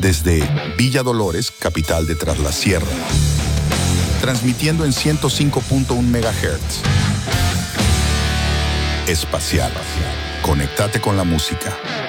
desde Villa Dolores, capital de Tras la Sierra, transmitiendo en 105.1 MHz. Espacial. Conéctate con la música.